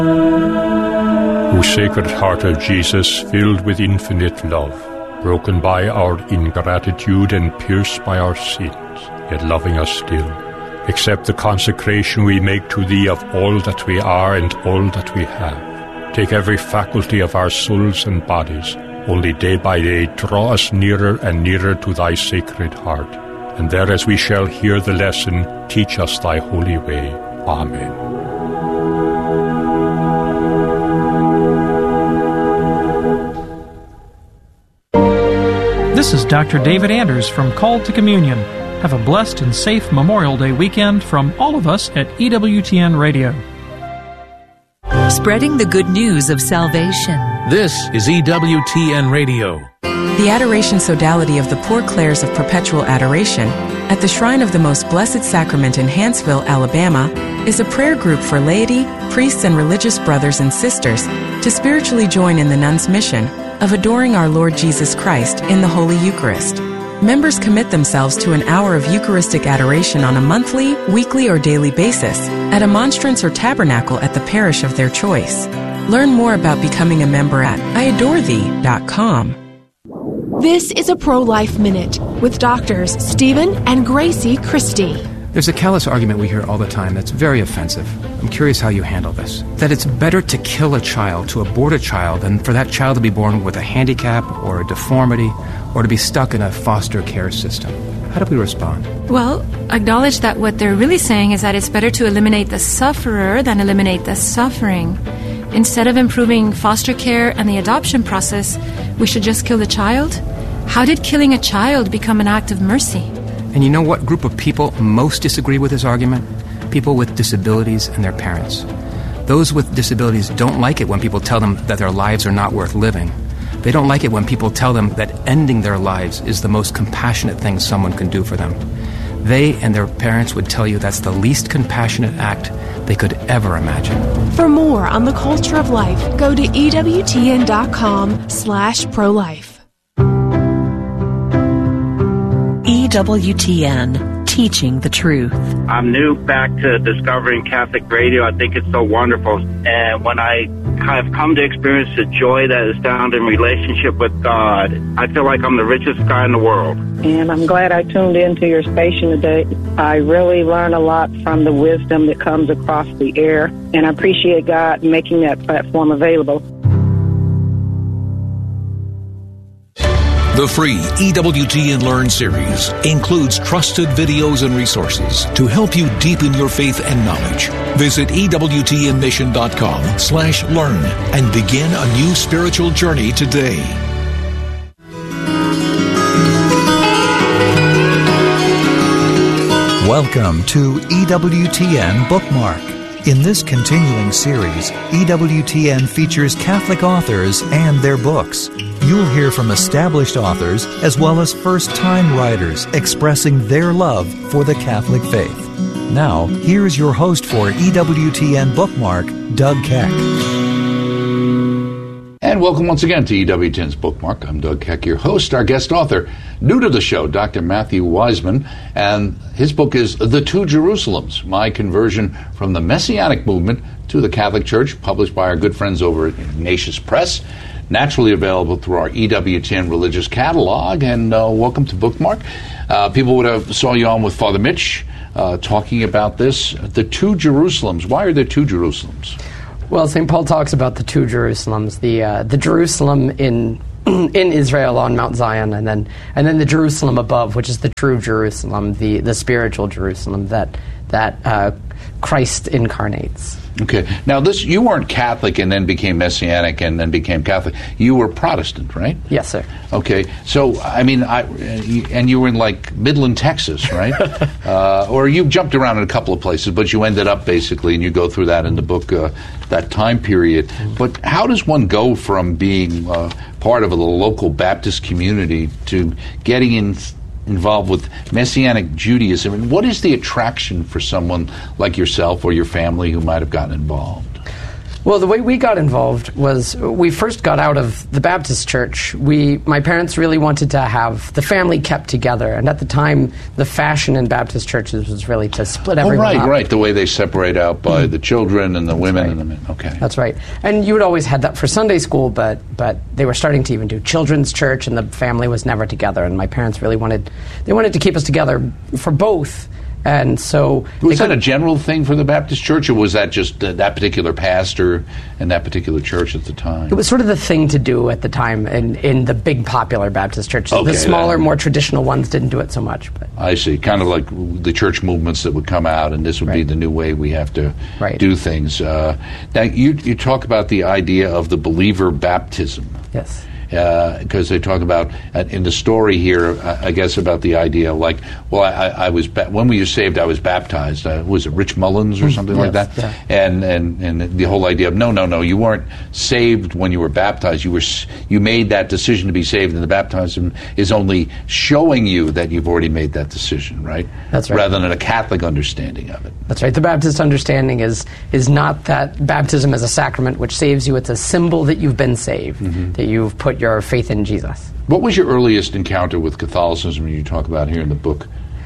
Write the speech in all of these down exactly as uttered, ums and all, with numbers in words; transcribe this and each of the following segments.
O Sacred Heart of Jesus, filled with infinite love, broken by our ingratitude and pierced by our sins, yet loving us still, accept the consecration we make to Thee of all that we are and all that we have. Take every faculty of our souls and bodies, only day by day draw us nearer and nearer to Thy Sacred Heart, and there as we shall hear the lesson, teach us Thy holy way. Amen. This is Doctor David Anders from Called to Communion. Have a blessed and safe Memorial Day weekend from all of us at E W T N Radio. Spreading the good news of salvation. This is E W T N Radio. The Adoration Sodality of the Poor Clares of Perpetual Adoration at the Shrine of the Most Blessed Sacrament in Hanceville, Alabama, is a prayer group for laity, priests, and religious brothers and sisters to spiritually join in the nuns' mission of adoring our Lord Jesus Christ in the Holy Eucharist. Members commit themselves to an hour of Eucharistic adoration on a monthly, weekly, or daily basis at a monstrance or tabernacle at the parish of their choice. Learn more about becoming a member at I adore thee dot com. This is a Pro-Life Minute with doctors Stephen and Gracie Christie. There's a callous argument we hear all the time that's very offensive. I'm curious how you handle this. That it's better to kill a child, to abort a child, than for that child to be born with a handicap or a deformity or to be stuck in a foster care system. How do we respond? Well, acknowledge that what they're really saying is that it's better to eliminate the sufferer than eliminate the suffering. Instead of improving foster care and the adoption process, we should just kill the child? How did killing a child become an act of mercy? And you know what group of people most disagree with this argument? People with disabilities and their parents. Those with disabilities don't like it when people tell them that their lives are not worth living. They don't like it when people tell them that ending their lives is the most compassionate thing someone can do for them. They and their parents would tell you that's the least compassionate act they could ever imagine. For more on the culture of life, go to E W T N dot com slash pro-life. E W T N, teaching the truth. I'm new back to discovering Catholic radio. I think it's so wonderful. And when I have come to experience the joy that is found in relationship with God, I feel like I'm the richest guy in the world. And I'm glad I tuned into your station today. I really learn a lot from the wisdom that comes across the air. And I appreciate God making that platform available. The free E W T N Learn series includes trusted videos and resources to help you deepen your faith and knowledge. Visit E W T N mission dot com slash learn and begin a new spiritual journey today. Welcome to E W T N Bookmark. In this continuing series, E W T N features Catholic authors and their books. You'll hear from established authors as well as first-time writers expressing their love for the Catholic faith. Now, here's your host for E W T N Bookmark, Doug Keck. And welcome once again to E W T N's Bookmark. I'm Doug Keck, your host. Our guest author, new to the show, Doctor Matthew Wiseman, and his book is The Two Jerusalems, My Conversion from the Messianic Movement to the Catholic Church, published by our good friends over at Ignatius Press, naturally available through our E W T N Religious Catalog, and uh, welcome to Bookmark. Uh, people would have saw you on with Father Mitch uh, talking about this, The Two Jerusalems. Why are there two Jerusalems? Well, Saint Paul talks about the two Jerusalems, the uh, the Jerusalem in in Israel on Mount Zion, and then and then the Jerusalem above, which is the true Jerusalem, the, the spiritual Jerusalem that that uh, Christ incarnates. Okay. Now, this you weren't Catholic and then became Messianic and then became Catholic. You were Protestant, right? Yes, sir. Okay. So, I mean, I and you were in, like, Midland, Texas, right? uh, or you jumped around in a couple of places, but you ended up, basically, and you go through that in the book, uh, that time period. Mm-hmm. But how does one go from being uh, part of a local Baptist community to getting in involved with Messianic Judaism, and what is the attraction for someone like yourself or your family who might have gotten involved? Well, the way we got involved was we first got out of the Baptist church. We, my parents really wanted to have the family kept together, and at the time, the fashion in Baptist churches was really to split everyone oh, right, up. right. The way they separate out by Mm-hmm. the children and the That's women right. and the men. Okay. That's right. And you had always had that for Sunday school, but but they were starting to even do children's church, and the family was never together. And my parents really wanted they wanted to keep us together for both. And so was that a general thing for the Baptist church, or was that just uh, that particular pastor and that particular church at the time? It was sort of the thing to do at the time in, in the big popular Baptist churches. Okay, the smaller, then. more traditional ones didn't do it so much. But I see. Kind of like the church movements that would come out, and this would be the new way we have to Right. do things. Uh, now, you you talk about the idea of the believer baptism. Yes. Because they talk about, uh, in the story here, uh, I guess, about the idea, like, well, I, I was, ba- when were you saved? I was baptized. Uh, was it Rich Mullins or something like yes, that? yeah. And, and and the whole idea of, no, no, no, you weren't saved when you were baptized. You were s- you made that decision to be saved, and the baptism is only showing you that you've already made that decision, right? That's right. Rather than a Catholic understanding of it. That's right. The Baptist understanding is is not that baptism is a sacrament which saves you. It's a symbol that you've been saved, Mm-hmm. that you've put your faith in Jesus. What was your earliest encounter with Catholicism you talk about here in the book?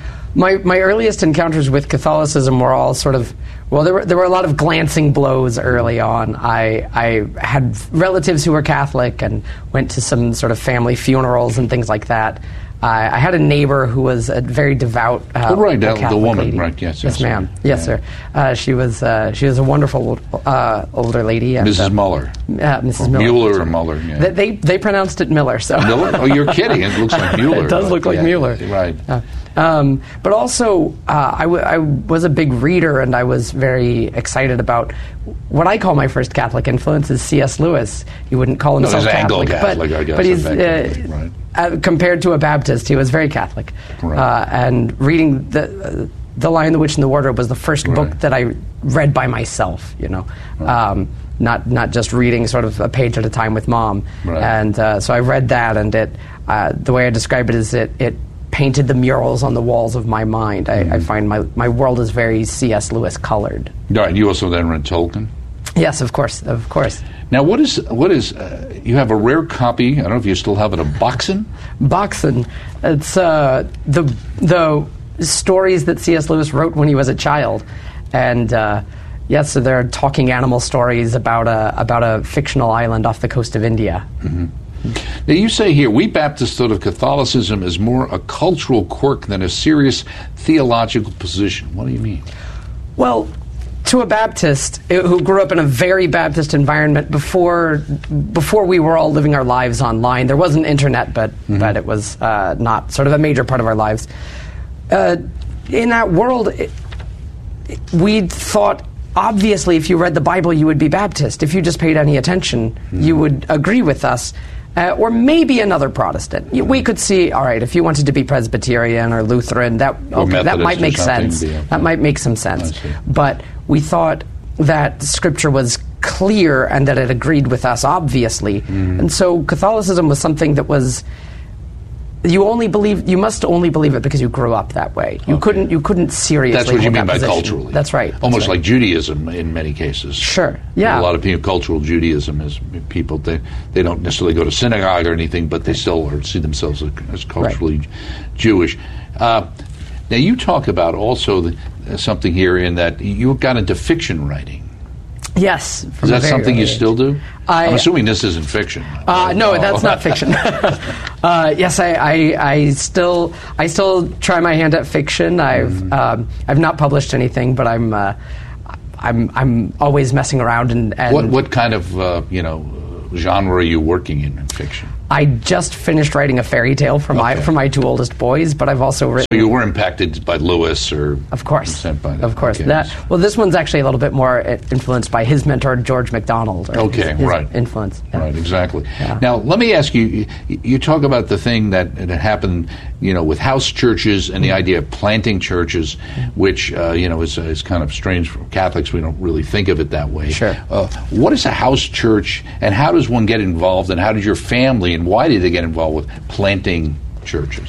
My my earliest encounters with Catholicism were all sort of, well, there were there were a lot of glancing blows early on. I I had relatives who were Catholic and went to some sort of family funerals and things like that. I, I had a neighbor who was a very devout. Uh, Oh, right, that- the Catholic woman, lady. right, yes, yes, yes, ma'am, right. yes, Yeah. sir. Uh, she was uh, she was a wonderful uh, older lady. and, Missus uh, Muller. Uh, Missus Or Miller. Mueller or Muller, yeah. They, they they pronounced it Miller. So Miller? Oh, you're kidding. It looks like Mueller. It does look like Yeah, Mueller. Right. Uh, um, but also, uh, I, w- I was a big reader, and I was very excited about what I call my first Catholic influence is C S. Lewis. He wouldn't call No, himself he's Catholic, Anglo-Catholic, but, I guess, but he's effectively, uh, right. uh, compared to a Baptist, he was very Catholic. Right. Uh, and reading the uh, The Lion, the Witch, and the Wardrobe was the first Right. book that I read by myself. You know. Um, not not just reading sort of a page at a time with mom, Right. and uh, so I read that, and it uh, the way I describe it is it it painted the murals on the walls of my mind. I, Mm-hmm. I find my, my world is very C S. Lewis colored. Right. You also then read Tolkien. Yes, of course, of course. Now, what is what is? Uh, you have a rare copy. I don't know if you still have it. Of Boxen. Boxen. It's uh, the the stories that C S. Lewis wrote when he was a child, and uh, yes, so they're talking animal stories about a about a fictional island off the coast of India. Mm-hmm. Now, you say here, we Baptists thought of Catholicism as more a cultural quirk than a serious theological position. What do you mean? Well, to a Baptist uh, who grew up in a very Baptist environment before before we were all living our lives online, there wasn't internet, but Mm-hmm. but it was uh, not sort of a major part of our lives. Uh, in that world, it, it, we thought, obviously, if you read the Bible, you would be Baptist. If you just paid any attention, Mm-hmm. you would agree with us. Uh, or maybe another Protestant. Y- We could see, all right, if you wanted to be Presbyterian or Lutheran, that Or okay, that Methodist might or make something, sense. yeah. That might make some sense. I see. But we thought that Scripture was clear and that it agreed with us, obviously. Mm-hmm. And so Catholicism was something that was. You only believe. You must only believe it because you grew up that way. You Okay. couldn't. You couldn't seriously. That's what you hold mean that by position. culturally. That's right. That's Almost right. like Judaism in many cases. Sure. Yeah. A lot of people, cultural Judaism is people, they, they don't necessarily go to synagogue or anything, but they still are, see themselves as, as culturally Jewish. Uh, now, you talk about also the, uh, something here in that you got into fiction writing. Yes. Is from a that very something you early age. still do? I- I'm assuming this isn't fiction. Uh, no, Oh. that's not fiction. uh, yes, I, I, I still, I still try my hand at fiction. I've, Mm-hmm. um, I've not published anything, but I'm, uh, I'm, I'm always messing around. And, and What, what kind of, uh, you know, genre are you working in in fiction? I just finished writing a fairy tale for my Okay. for my two oldest boys, but I've also written. So you were impacted by Lewis, or Of course, sent by that. of course. Okay. That well, this one's actually a little bit more uh, influenced by his mentor George MacDonald. or Okay, his, his right. Influence. Yeah. Right, exactly. Yeah. Now, let me ask you, you, you talk about the thing that, that happened, you know, with house churches and the idea of planting churches, which, uh, you know, is, is kind of strange for Catholics. We don't really think of it that way. Sure. Uh, what is a house church, and how does one get involved, and how did your family, and why did they get involved with planting churches?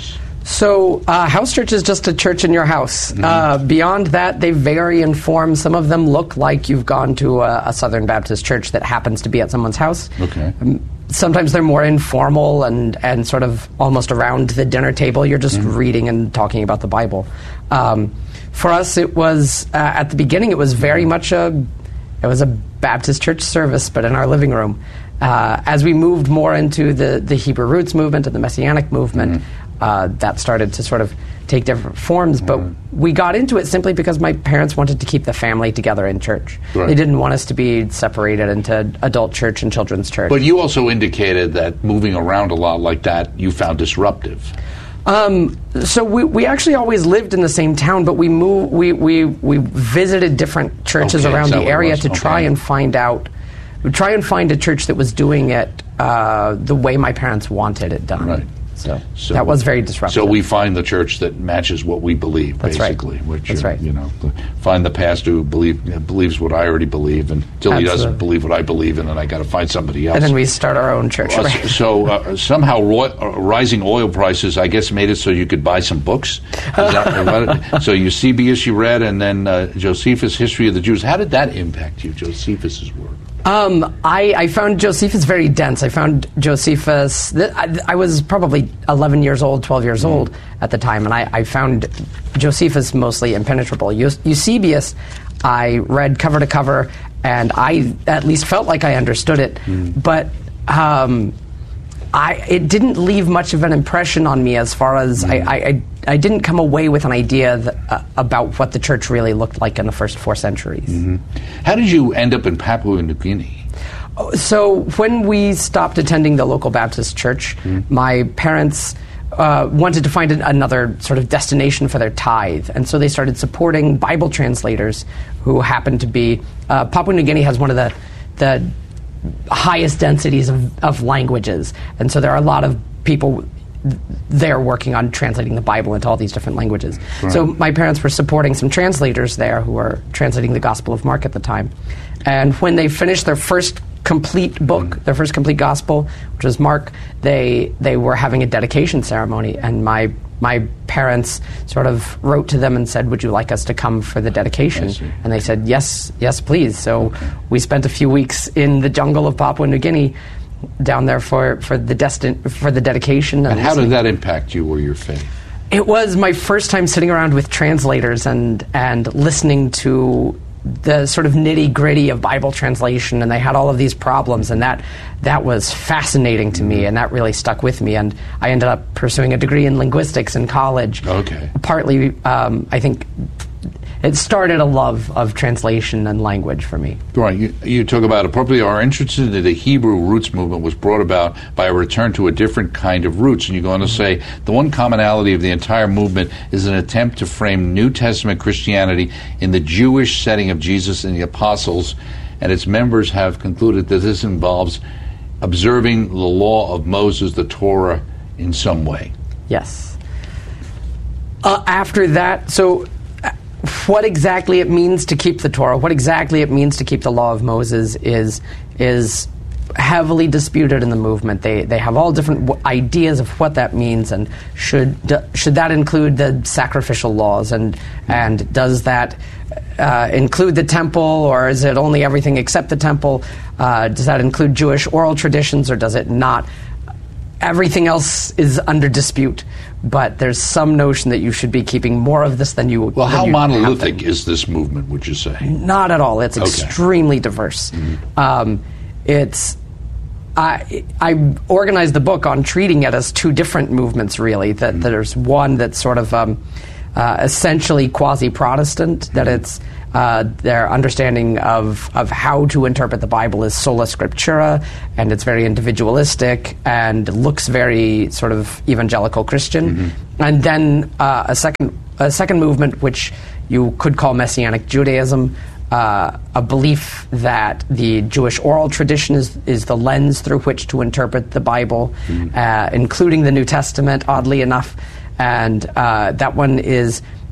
So, uh, house church is just a church in your house. Mm-hmm. Uh, beyond that, they vary in form. Some of them look like you've gone to a, a Southern Baptist church that happens to be at someone's house. Okay. Um, sometimes they're more informal and, and sort of almost around the dinner table. You're just mm-hmm. reading and talking about the Bible. Um, for us, it was, uh, at the beginning, it was very much a, it was a Baptist church service, but in our living room. Uh, as we moved more into the, the Hebrew Roots movement and the Messianic movement, mm-hmm. Uh, that started to sort of take different forms, but mm. we got into it simply because my parents wanted to keep the family together in church. Right. They didn't want us to be separated into adult church and children's church. But you also indicated that moving around a lot like that you found disruptive. Um, so we, we actually always lived in the same town, but we moved, we, we, we visited different churches okay, around the area to okay. try and find out, try and find a church that was doing it uh, the way my parents wanted it done. Right. So, so that was very disruptive. So we find the church that matches what we believe, That's basically. Right. Which That's are, right. You know, find the pastor who believe, believes what I already believe, and until he doesn't believe what I believe, and then I got to find somebody else. And then we start our own church. Uh, right. So uh, somehow ro- uh, rising oil prices, I guess, made it so you could buy some books. Is that, so Eusebius you read, and then uh, Josephus' History of the Jews. How did that impact you, Josephus' work? Um, I, I found Josephus very dense. I found Josephus... Th- I, I was probably eleven years old, twelve years mm. old at the time, and I, I found Josephus mostly impenetrable. Eus- Eusebius, I read cover to cover, and I at least felt like I understood it, mm. but um, I it didn't leave much of an impression on me as far as... Mm. I, I, I didn't come away with an idea that, uh, about what the church really looked like in the first four centuries. Mm-hmm. How did you end up in Papua New Guinea? So when we stopped attending the local Baptist church, mm-hmm. my parents uh, wanted to find an, another sort of destination for their tithe. And so they started supporting Bible translators who happened to be... Uh, Papua New Guinea has one of the, the highest densities of, of languages. And so there are a lot of people... They're working on translating the Bible into all these different languages. Right. So my parents were supporting some translators there who were translating the Gospel of Mark at the time. And when they finished their first complete book, mm. their first complete Gospel, which was Mark, they they were having a dedication ceremony. And my my parents sort of wrote to them and said, would you like us to come for the dedication? And they said, yes, yes, please. So okay. we spent a few weeks in the jungle of Papua New Guinea down there for, for the destin- for the dedication. And, and how did that impact you or your faith? It was my first time sitting around with translators and and listening to the sort of nitty-gritty of Bible translation, and they had all of these problems, and that that was fascinating to me, and that really stuck with me, and I ended up pursuing a degree in linguistics in college. Okay. Partly, um, I think... It started a love of translation and language for me. Right. You, you talk about appropriately our interest in the Hebrew roots movement was brought about by a return to a different kind of roots. And you go on to say the one commonality of the entire movement is an attempt to frame New Testament Christianity in the Jewish setting of Jesus and the apostles. And its members have concluded that this involves observing the law of Moses, the Torah, in some way. Yes. Uh, after that, so... what exactly it means to keep the Torah, what exactly it means to keep the law of Moses is is heavily disputed in the movement. They they have all different w- ideas of what that means, and should d- should that include the sacrificial laws, and and does that uh, include the temple, or is it only everything except the temple? Uh, does that include Jewish oral traditions, or does it not? Everything else is under dispute, but there's some notion that you should be keeping more of this than you. Well, than how you monolithic is this movement, would you say? Not at all. It's okay. extremely diverse. Mm-hmm. Um, it's I, I organized the book on treating it as two different movements, really. That, mm-hmm. that there's one that's sort of um, uh, essentially quasi-Protestant, mm-hmm. that it's uh, their understanding of, of how to interpret the Bible is sola scriptura, and it's very individualistic and looks very sort of evangelical Christian. Mm-hmm. And then uh, a second a second movement, which you could call Messianic Judaism, uh, a belief that the Jewish oral tradition is, is the lens through which to interpret the Bible, mm-hmm. uh, including the New Testament, oddly enough. And uh, that one is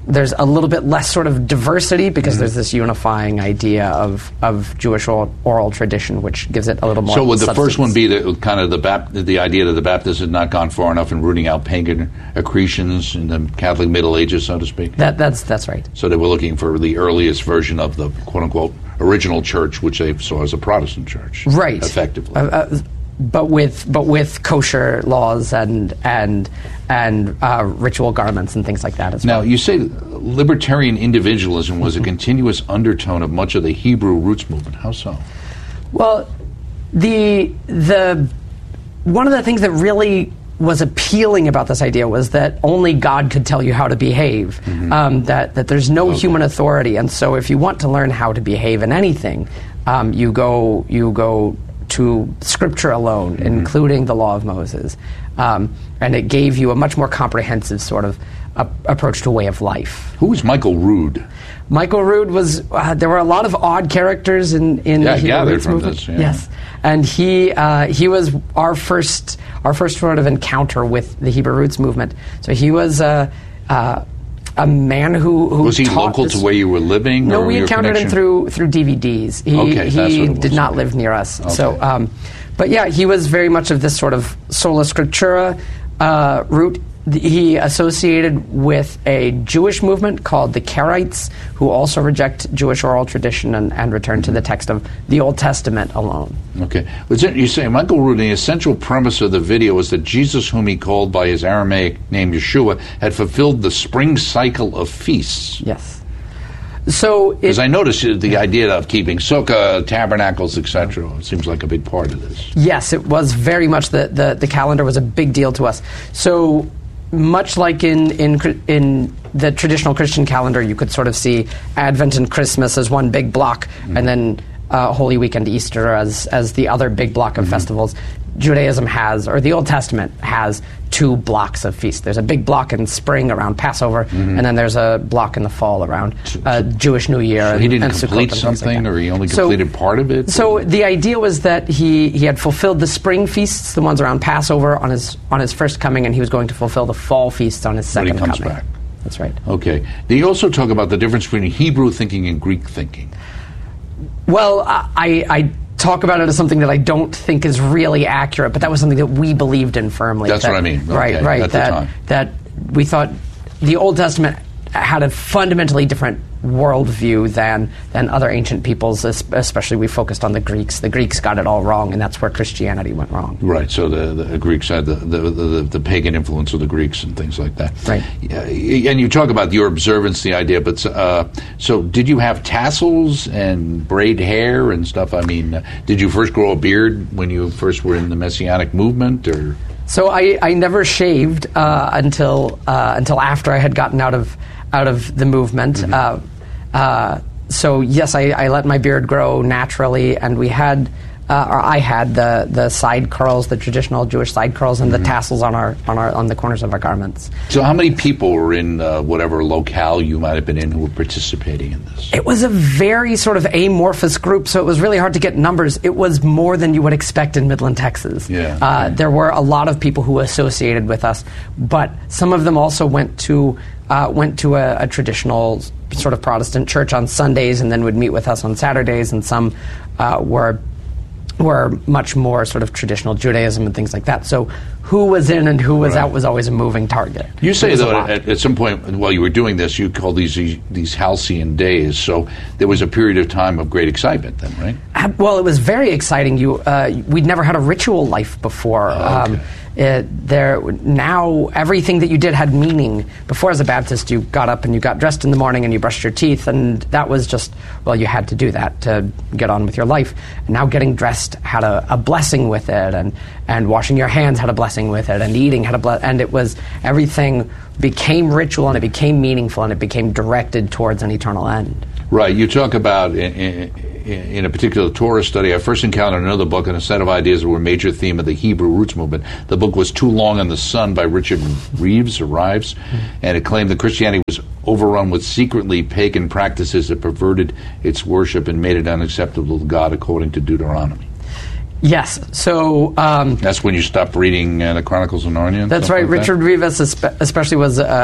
there's a little bit less sort of diversity because Mm-hmm. there's this unifying idea of, of Jewish oral, oral tradition, which gives it a little more So would the substance. first one be the kind of the Bap- the idea that the Baptists had not gone far enough in rooting out pagan accretions in the Catholic Middle Ages, so to speak? That, that's, that's right. So they were looking for the earliest version of the quote-unquote original church, which they saw as a Protestant church. Right. Effectively. Uh, uh, but with but with kosher laws and and and uh, ritual garments and things like that as Now, well. you say libertarian individualism was a continuous undertone of much of the Hebrew roots movement. How so? Well, the the one of the things that really was appealing about this idea was that only God could tell you how to behave. Mm-hmm. Um, that that there's no human authority, and so if you want to learn how to behave in anything, um, you go you go to Scripture alone, Mm-hmm. including the Law of Moses, um, and it gave you a much more comprehensive sort of uh, approach to a way of life. Who was Michael Rood? Michael Rood was. Uh, there were a lot of odd characters in in Yeah, I the Hebrew gathered roots from movement. this, yeah. Yes, and he uh, he was our first our first sort of encounter with the Hebrew roots movement. So he was uh, uh, a man who, who Was he taught local this- to where you were living? No, or we your encountered connection? him through through D V Ds. He, Okay, that's he what it did was, not okay. live near us. Okay. So, um, but yeah, he was very much of this sort of sola scriptura uh, route. Th- He associated with a Jewish movement called the Karaites, who also reject Jewish oral tradition and, and return to the text of the Old Testament alone. Okay. But you say Michael Rood, the essential premise of the video was that Jesus, whom he called by his Aramaic name Yeshua, had fulfilled the spring cycle of feasts. Yes. So, because I noticed the idea of keeping sukkah, tabernacles, et cetera. It seems like a big part of this. Yes, it was very much the, the, the calendar was a big deal to us. So much like in, in in the traditional Christian calendar, you could sort of see Advent and Christmas as one big block, Mm-hmm. and then uh, Holy Week and Easter as as the other big block of Mm-hmm. festivals. Judaism has, or the Old Testament has, two blocks of feasts. There's a big block in spring around Passover, Mhm. and then there's a block in the fall around uh, Jewish New Year. So he and- didn't and Sukkot complete and things like something, that. or he only So- completed part of it? So the idea was that he, he had fulfilled the spring feasts, the ones around Passover, on his on his first coming, and he was going to fulfill the fall feasts on his When he second comes coming. back. That's right. Okay. Do you also talk about the difference between Hebrew thinking and Greek thinking? Well, I, I talk about it as something that I don't think is really accurate, but that was something that we believed in firmly. That's that- what I mean. Right, Okay, right. at the that, time. that we thought the Old Testament had a fundamentally different worldview than than other ancient peoples, es- especially we focused on the Greeks. The Greeks got it all wrong, and that's where Christianity went wrong. Right. So the, the Greeks had the, the, the, the pagan influence of the Greeks and things like that. Right. Yeah, and you talk about your observance, the idea, but uh, so did you have tassels and braid hair and stuff? I mean, uh, did you first grow a beard when you first were in the Messianic movement, or? So I, I never shaved uh, until uh, until after I had gotten out of out of the movement. Mm-hmm. Uh, uh, so yes, I, I let my beard grow naturally, and we had, uh, or I had the, the side curls, the traditional Jewish side curls, and Mm-hmm. the tassels on our on our on the corners of our garments. So how many people were in uh, whatever locale you might have been in who were participating in this? It was a very sort of amorphous group, so it was really hard to get numbers. It was more than you would expect in Midland, Texas. Yeah, Uh, okay. There were a lot of people who associated with us, but some of them also went to uh, went to a, a traditional sort of Protestant church on Sundays, and then would meet with us on Saturdays. And some uh, were were much more sort of traditional Judaism and things like that. So who was in and who was Right. out was always a moving target. You It say was a though lot. at, at some point while you were doing this, you called these these halcyon days. So there was a period of time of great excitement, then, right? Uh, Well, it was very exciting. You, uh, we'd never had a ritual life before. Oh, okay. Um, it, there now, everything that you did had meaning. Before, as a Baptist, you got up and you got dressed in the morning and you brushed your teeth, and that was just, well, you had to do that to get on with your life. And now, getting dressed had a, a blessing with it, and and washing your hands had a blessing with it, and eating had a ble- and it was everything became ritual, and it became meaningful, and it became directed towards an eternal end. Right. You talk about in, in, in a particular Torah study. I first encountered another book and a set of ideas that were a major theme of the Hebrew roots movement. The book was Too Long in the Sun by Richard Reeves, or Rives, and it claimed that Christianity was overrun with secretly pagan practices that perverted its worship and made it unacceptable to God, according to Deuteronomy. Yes. So um, That's when you stopped reading uh, the Chronicles of Narnia. and that's stuff right. like that? Richard Rivas espe- especially was uh,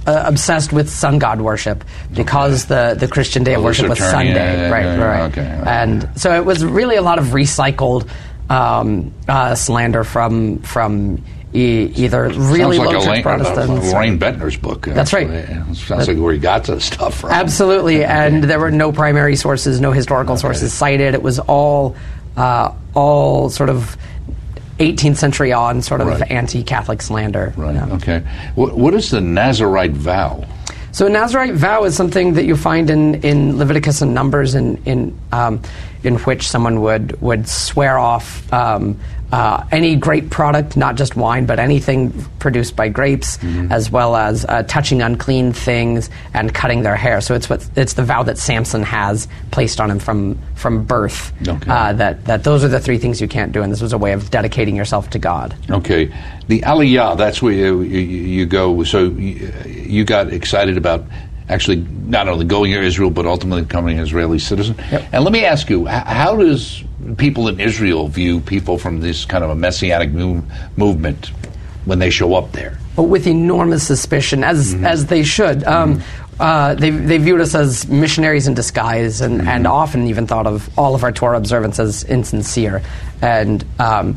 uh, obsessed with sun god worship because okay. the, the Christian day of oh, worship was Sunday. Yeah, right, yeah, right. Okay, right. And so it was really a lot of recycled um, uh, slander from from e- either really sounds low like church Lane, Protestants. Uh, Lorraine Bettner's book. That's actually. right. It sounds like where he got the stuff from. Absolutely, okay. and there were no primary sources, no historical okay. sources cited. It was all uh, all sort of eighteenth century on sort of right. anti-Catholic slander. Right. Yeah. Okay. What, what is the Nazirite vow? So a Nazirite vow is something that you find in, in Leviticus and Numbers, in in um, in which someone would would swear off um, uh, any grape product, not just wine, but anything produced by grapes, mm-hmm. as well as uh, touching unclean things and cutting their hair. So it's what it's the vow that Samson has placed on him from from birth. Okay. Uh, that that those are the three things you can't do, and this was a way of dedicating yourself to God. Okay, the Aliyah. That's where you, you, you go. So you, you got excited about actually not only going to Israel, but ultimately becoming an Israeli citizen. Yep. And let me ask you, how does people in Israel view people from this kind of a messianic move, movement when they show up there? Well, with enormous suspicion, as mm-hmm. as they should. Um, mm-hmm. uh, they they viewed us as missionaries in disguise, and, mm-hmm. and often even thought of all of our Torah observance as insincere. And um,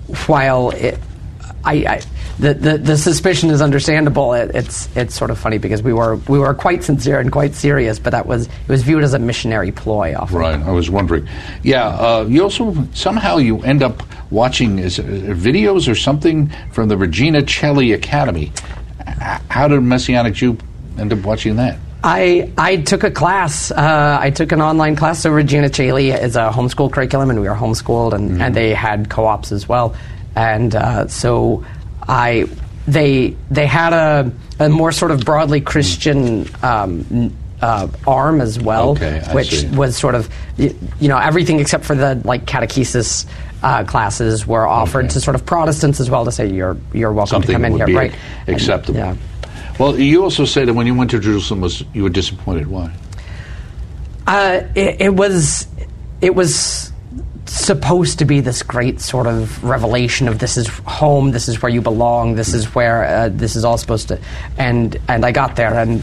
while it, I, I the, the the suspicion is understandable, it, it's it's sort of funny because we were we were quite sincere and quite serious, but that was it was viewed as a missionary ploy often. Right, I was wondering. Yeah, uh, you also somehow you end up watching is, uh, videos or something from the Regina Celli Academy. How did a Messianic Jew end up watching that? I I took a class. Uh, I took an online class. So Regina Celli is a homeschool curriculum, and we were homeschooled, and, mm-hmm. and they had co-ops as well. And uh, so I they they had a, a more sort of broadly Christian um, uh, arm as well, okay, which see. was sort of you, you know everything except for the like catechesis uh, classes were offered okay. to sort of Protestants as well to say you're you're welcome Something to come in would here, be right? Acceptable. And, yeah. Well, you also say that when you went to Jerusalem, was you were disappointed. Why? Uh, it, it was it was. supposed to be this great sort of revelation of this is home, this is where you belong, this is where uh, this is all supposed to, and and I got there and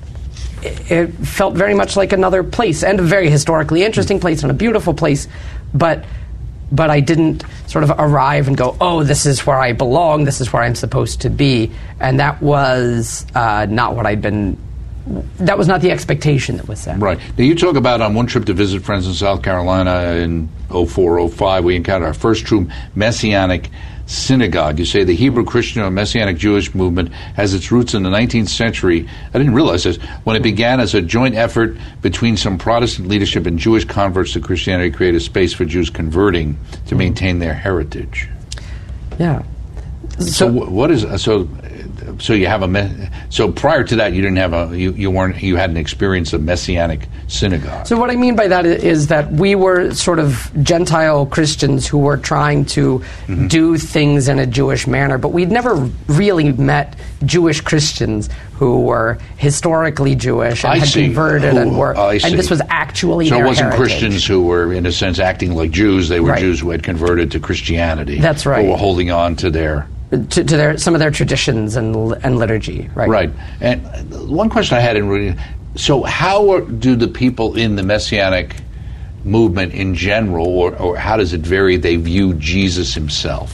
it, it felt very much like another place, and a very historically interesting place and a beautiful place, but but I didn't sort of arrive and go, oh, this is where I belong, this is where I'm supposed to be, and that was uh, not what I'd been. That was not the expectation that was set. Right. Now, you talk about on one trip to visit friends in South Carolina in oh four, oh five, we encountered our first true Messianic synagogue. You say the Hebrew Christian or Messianic Jewish movement has its roots in the nineteenth century. I didn't realize this. When it began as a joint effort between some Protestant leadership and Jewish converts to Christianity, create a space for Jews converting to maintain their heritage. Yeah. So, so what is so? So you have a me- so prior to that you didn't have a you, you weren't you hadn't experienced a Messianic synagogue. So what I mean by that is that we were sort of Gentile Christians who were trying to mm-hmm. do things in a Jewish manner, but we'd never really met Jewish Christians who were historically Jewish and I had see. converted who, and were I and see. this was actually so their it wasn't heritage. Christians who were in a sense acting like Jews. They were right. Jews who had converted to Christianity. That's right. Who were holding on to their To, to their some of their traditions and and liturgy, right? Right. And one question I had in reading: so, how are, do the people in the Messianic movement in general, or, or how does it vary? They view Jesus himself.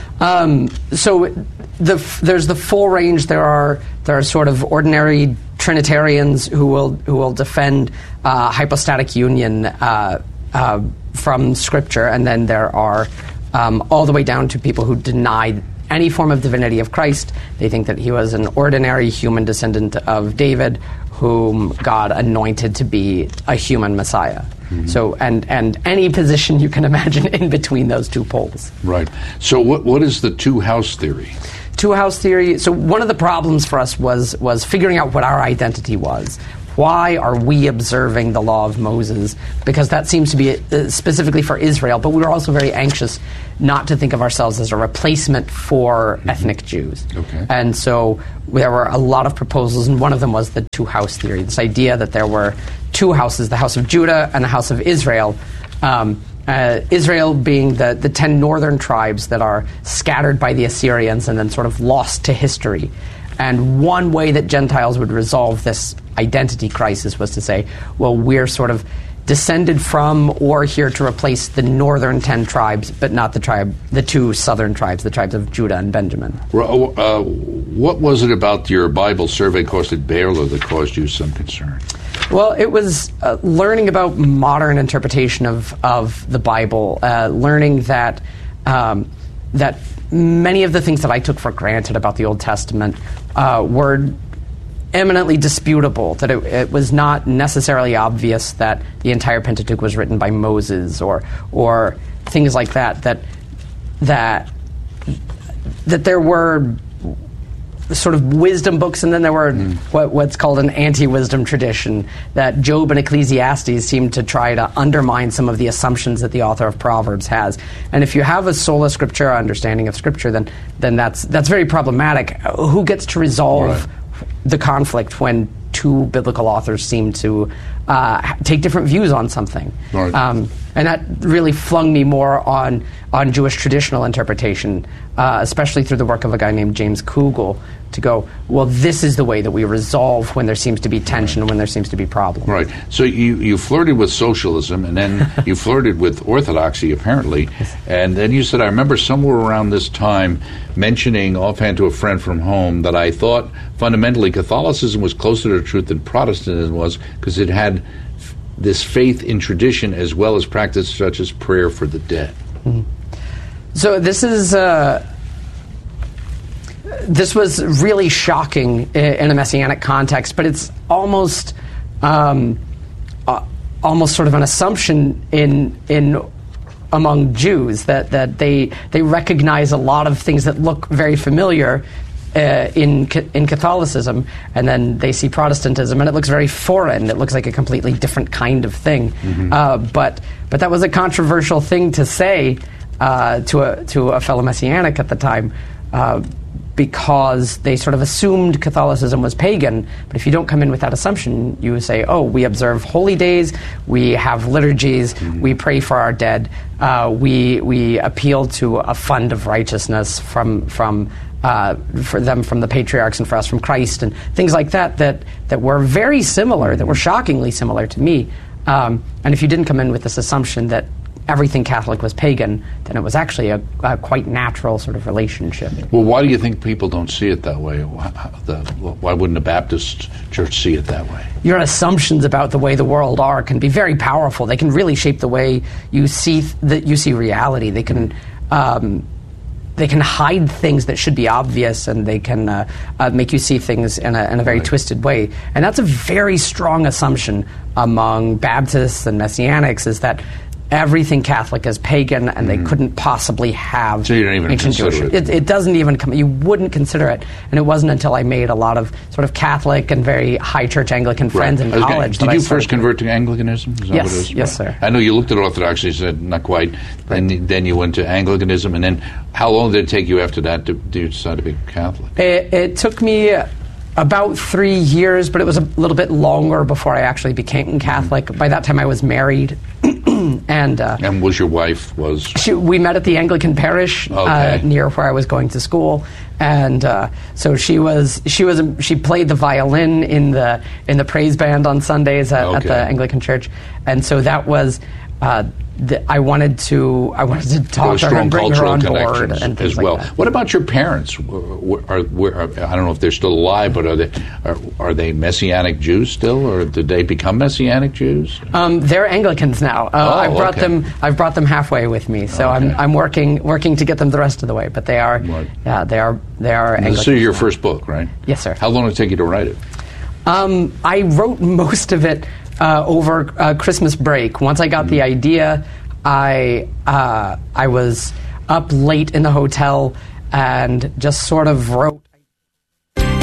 Um, so, the there's the full range. There are there are sort of ordinary Trinitarians who will who will defend uh, hypostatic union uh, uh, from Scripture, and then there are um, all the way down to people who deny any form of divinity of Christ. They think that he was an ordinary human descendant of David whom God anointed to be a human Messiah. Mm-hmm. So, and, and any position you can imagine in between those two poles. Right. So what what is the two-house theory? Two-house theory, so one of the problems for us was was figuring out what our identity was. Why are we observing the law of Moses? Because that seems to be uh, specifically for Israel, but we were also very anxious not to think of ourselves as a replacement for mm-hmm. ethnic Jews. Okay. And so there were a lot of proposals, and one of them was the two-house theory, this idea that there were two houses, the house of Judah and the house of Israel, um, uh, Israel being the, the ten northern tribes that are scattered by the Assyrians and then sort of lost to history. And one way that Gentiles would resolve this identity crisis was to say, well, we're sort of descended from or here to replace the northern ten tribes, but not the tribe, the two southern tribes, the tribes of Judah and Benjamin. Uh, what was it about your Bible survey course at Baylor that caused you some concern? Well, it was uh, learning about modern interpretation of, of the Bible, uh, learning that um, that many of the things that I took for granted about the Old Testament uh, were eminently disputable, that it, it was not necessarily obvious that the entire Pentateuch was written by Moses, or or things like that, that that that there were sort of wisdom books, and then there were mm. what, what's called an anti-wisdom tradition, that Job and Ecclesiastes seem to try to undermine some of the assumptions that the author of Proverbs has. And if you have a sola scriptura understanding of Scripture, then then that's that's very problematic. Who gets to resolve right. the conflict when two biblical authors seem to uh, take different views on something? Right. Um, and that really flung me more on, on Jewish traditional interpretation, uh, especially through the work of a guy named James Kugel, to go, well, this is the way that we resolve when there seems to be tension, when there seems to be problems. Right. So you, you flirted with socialism, and then you flirted with orthodoxy, apparently. And then you said, I remember somewhere around this time mentioning offhand to a friend from home that I thought fundamentally Catholicism was closer to the truth than Protestantism was, because it had f- this faith in tradition as well as practice such as prayer for the dead. Mm-hmm. So this is... Uh, This was really shocking in a Messianic context, but it's almost, um, uh, almost sort of an assumption in in among Jews that, that they they recognize a lot of things that look very familiar uh, in in Catholicism, and then they see Protestantism, and it looks very foreign. It looks like a completely different kind of thing. Mm-hmm. Uh, but but that was a controversial thing to say uh, to a to a fellow Messianic at the time. Uh, because they sort of assumed Catholicism was pagan. But if you don't come in with that assumption, you say, oh, we observe holy days, we have liturgies, mm-hmm. we pray for our dead, uh, we we appeal to a fund of righteousness from from uh, for them from the patriarchs and for us from Christ, and things like that that, that were very similar, that were shockingly similar to me. Um, and if you didn't come in with this assumption that everything Catholic was pagan, then it was actually a, a quite natural sort of relationship. Well, why do you think people don't see it that way? Why, the, why wouldn't a Baptist church see it that way? Your assumptions about the way the world are can be very powerful. They can really shape the way you see th- that you see reality. They can um, they can hide things that should be obvious, and they can uh, uh, make you see things in a, in a very right. twisted way. And that's a very strong assumption among Baptists and Messianics, is that everything Catholic is pagan, and they mm. couldn't possibly have so you don't even ancient Jewish. It. It, it doesn't even come. You wouldn't consider it, and it wasn't until I made a lot of sort of Catholic and very high church Anglican friends right. in college. Gonna, that did I you first convert to Anglicanism? Is that yes, what it is? yes, right. sir. I know you looked at Orthodoxy, you said not quite, right. and then you went to Anglicanism, and then how long did it take you after that to, to decide to be Catholic? It, it took me about three years, but it was a little bit longer before I actually became Catholic. Mm. By that time, I was married. And, uh, and was your wife was she, we met at the Anglican parish okay. uh, near where I was going to school, and uh, so she was she was she played the violin in the in the praise band on Sundays at, okay. at the Anglican church, and so that was uh, the, I wanted to I wanted to talk to her and bring her on board and things as well. Like that. What about your parents? Are, are, are, I don't know if they're still alive, but are they are, are they Messianic Jews still, or did they become Messianic Jews? Um, they're Anglicans now. Uh, oh, I've brought okay. them. I've brought them halfway with me, so okay. I'm I'm working working to get them the rest of the way. But they are, right. yeah, they are they are. And Anglicans this is your now. first book, right? Yes, sir. How long did it take you to write it? Um, I wrote most of it uh, over uh, Christmas break. Once I got mm. the idea, I uh, I was up late in the hotel and just sort of wrote